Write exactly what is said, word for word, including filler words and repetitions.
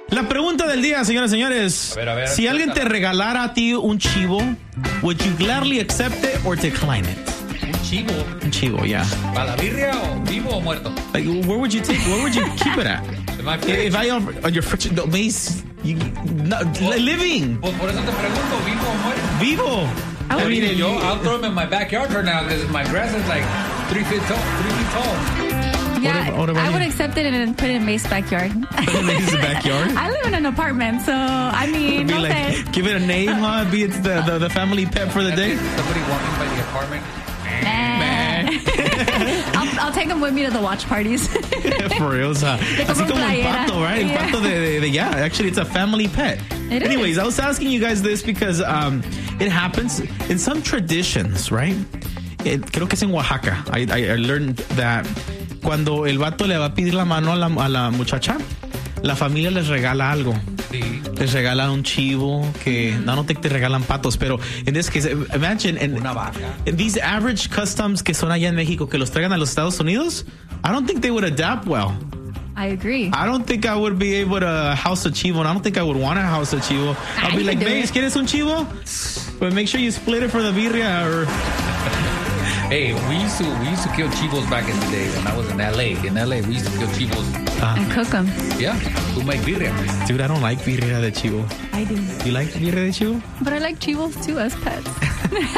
La pregunta del día, señores y señores. A ver, a ver, si alguien te regalara a ti un chivo, would you gladly accept it or decline it? Un chivo. Un chivo, yeah. ¿Para la birria o vivo o muerto? Like, where would you take? Where would you keep it at? In my fridge. If I offer on your fridge, no, base, you, no, living. Pues por eso te pregunto, ¿vivo o muerto? Vivo. I, I mean, yo, you- I'll throw them in my backyard for now because my grass is like three feet tall. Three feet tall. Yeah, What about I would you? accept it and put it in May's backyard. May's backyard? I live in an apartment, so I mean, Be no like, sé. give it a name, huh? Be it the, the, the family pet for the day. Somebody walking by the apartment. I'll, I'll take them with me to the watch parties. For real, o sea, así como el pato, right? El pato de, de, de, yeah, actually, it's a family pet. It Anyways, is. I was asking you guys this because um, it happens in some traditions, right? It, creo que es en Oaxaca. I, I, I learned that cuando el vato le va a pedir la mano a la, a la muchacha, la familia les regala algo. Sí. Les regala un chivo que no, no te, te regalan patos, pero in this case, imagine in, Una vaca. in these average customs que son allá en México que los traigan a los Estados Unidos, I don't think they would adapt well. I agree. I don't think I would be able to house a chivo, and I don't think I would want to house a chivo. I'll I be like, can do Mace, it. ¿quieres un chivo? But make sure you split it for the birria. Or Hey, we used to we used to kill chivos back in the day when I was in L A. In L A, we used to kill chivos. And cook them. Yeah, to make birria. dude, I don't like birria de chivo. I do. You like birria de chivo? But I like chivos too as pets.